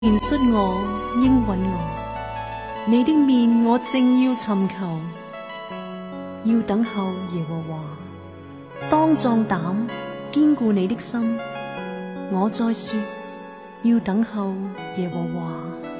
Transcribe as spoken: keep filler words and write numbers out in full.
憐恤我，應允我，你的面我正要尋求，要等候耶和華。當壯膽，堅固你的心。我再說，要等候耶和華。